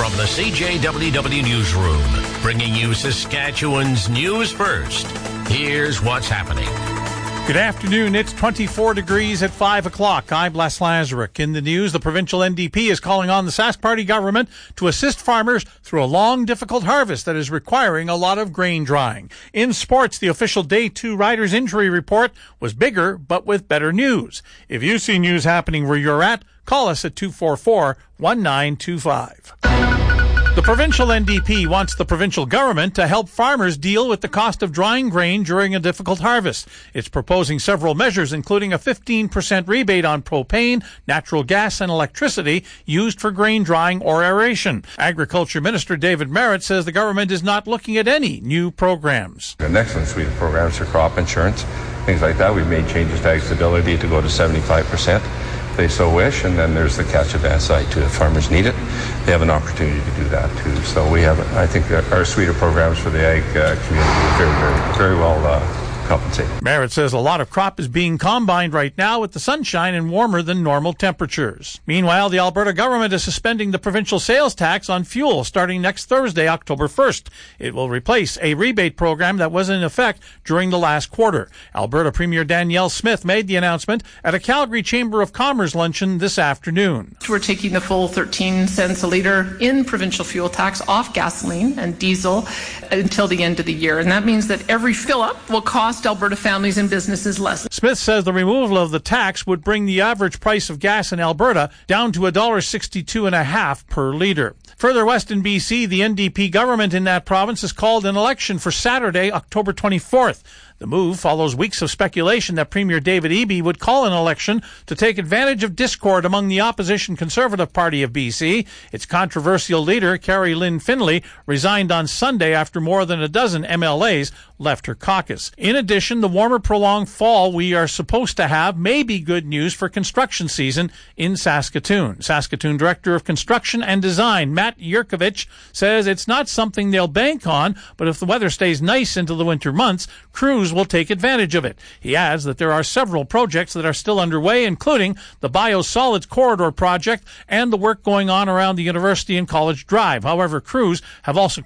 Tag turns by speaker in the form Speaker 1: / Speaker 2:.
Speaker 1: From the CJWW Newsroom, bringing you Saskatchewan's news first. Here's what's happening.
Speaker 2: Good afternoon. It's 24 degrees at 5 o'clock. I'm Les Lazaruk. In the news, the provincial NDP is calling on the Sask Party government to assist farmers through a long, difficult harvest that is requiring a lot of grain drying. In sports, the official Day 2 riders' injury report was bigger, but with better news. If you see news happening where you're at, call us at 244-1925. The provincial NDP wants the provincial government to help farmers deal with the cost of drying grain during a difficult harvest. It's proposing several measures, including a 15% rebate on propane, natural gas, and electricity used for grain drying or aeration. Agriculture Minister David Merritt says the government is not looking at any new programs.
Speaker 3: An excellent suite of programs for crop insurance, things like that. We've made changes to ag stability to go to 75%. They so wish, and then there's the cash advance side too. If farmers need it, they have an opportunity to do that too. So we have, I think, our suite of programs for the ag community is very well compensated.
Speaker 2: Merritt says a lot of crop is being combined right now with the sunshine and warmer than normal temperatures. Meanwhile, the Alberta government is suspending the provincial sales tax on fuel starting next Thursday, October 1st. It will replace a rebate program that was in effect during the last quarter. Alberta Premier Danielle Smith made the announcement at a Calgary Chamber of Commerce luncheon this afternoon.
Speaker 4: We're taking the full 13 cents a litre in provincial fuel tax off gasoline and diesel until the end of the year. And that means that every fill-up will cost Alberta families and businesses less.
Speaker 2: Smith says the removal of the tax would bring the average price of gas in Alberta down to $1.62.50 per litre. Further west in BC, the NDP government in that province has called an election for Saturday, October 24th. The move follows weeks of speculation that Premier David Eby would call an election to take advantage of discord among the opposition Conservative Party of BC. Its controversial leader, Carrie Lynn Finlay, resigned on Sunday after more than a dozen MLAs left her caucus. In addition, the warmer, prolonged fall we are supposed to have may be good news for construction season in Saskatoon. Saskatoon Director of Construction and Design, Matt Yurkovich, says it's not something they'll bank on, but if the weather stays nice into the winter months, crews will take advantage of it. He adds that there are several projects that are still underway, including the Biosolids Corridor project and the work going on around the University and College Drive. However, crews have also